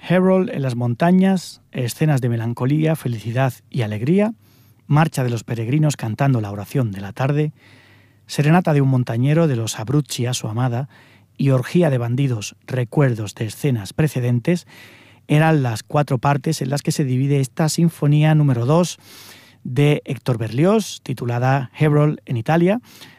Herold en las montañas, escenas de melancolía, felicidad y alegría, marcha de los peregrinos cantando la oración de la tarde, serenata de un montañero de los Abruzzi a su amada y orgía de bandidos, recuerdos de escenas precedentes, eran las 4 partes en las que se divide esta sinfonía número 2 de Héctor Berlioz, titulada Herold en Italia,